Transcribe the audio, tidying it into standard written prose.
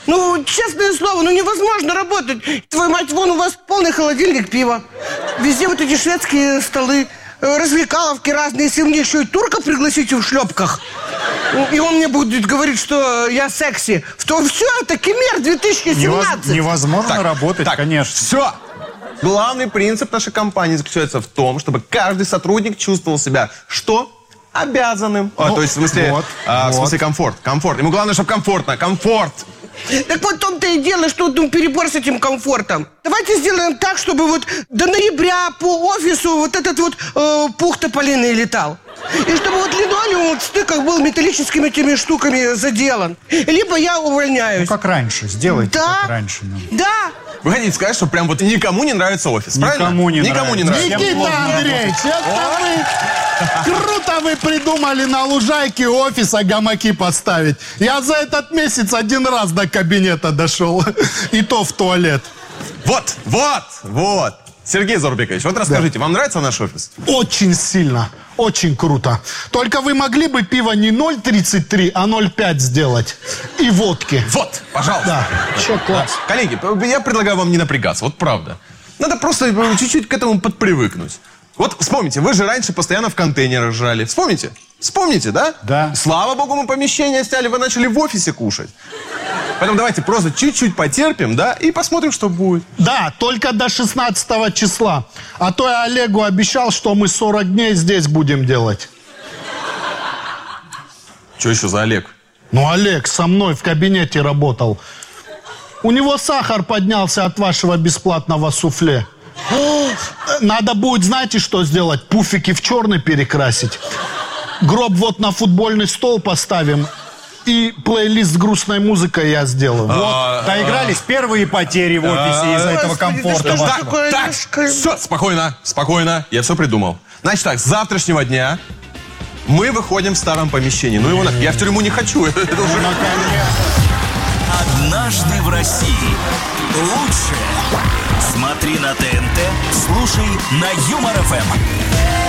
Ну, честное слово, ну невозможно работать. Твою мать, вон у вас полный холодильник пива. Везде вот эти шведские столы, развлекаловки разные. Если мне еще и турка пригласите в шлепках, и он мне будет говорить, что я секси, то все, это Кемер 2017. Невозможно работать, конечно. Все. Главный принцип нашей компании заключается в том, чтобы каждый сотрудник чувствовал себя что? Обязанным. То есть, в смысле, комфорт. Ему главное, чтобы комфортно. Комфорт. Так вот в том-то и дело, что перебор с этим комфортом. Давайте сделаем так, чтобы вот до ноября по офису вот этот вот пух тополиный летал. И чтобы вот линолеум вот в стыках был металлическими этими штуками заделан. Либо я увольняюсь. Ну, как раньше, сделайте Да. как раньше. Да. Вы хотите сказать, что прям вот никому не нравится офис, правильно? Никому не нравится. Никита Андреевич, это вы круто вы придумали на лужайке офиса гамаки поставить. Я за этот месяц один раз до кабинета дошел. И то в туалет. Вот. Сергей Зурбекович, вот расскажите, вам нравится наш офис? Очень сильно. Очень круто. Только вы могли бы пиво не 0,33, а 0,5 сделать. И водки. Вот, пожалуйста. Да. Че, класс. Коллеги, я предлагаю вам не напрягаться, вот правда. Надо просто чуть-чуть к этому подпривыкнуть. Вот вспомните, вы же раньше постоянно в контейнерах жрали. Вспомните? Вспомните, да? Да. Слава богу, мы помещение сняли, вы начали в офисе кушать. Поэтому давайте просто чуть-чуть потерпим, да, и посмотрим, что будет. Да, только до 16 числа. А то я Олегу обещал, что мы 40 дней здесь будем делать. Что еще за Олег? Ну, Олег со мной в кабинете работал. У него сахар поднялся от вашего бесплатного суфле. Надо будет, знаете, что сделать? Пуфики в черный перекрасить. Гроб вот на футбольный стол поставим. И плейлист с грустной музыкой я сделаю. Вот, доигрались первые потери в офисе из-за этого комфорта. Господи, да что ж вашего. такое? Так, все, спокойно, я все придумал. Значит так, с завтрашнего дня мы выходим в старом помещении. Ну его нафиг, я в тюрьму не хочу. Это уже... Однажды в России. Лучшее. Смотри на ТНТ, слушай на Юмор ФМ.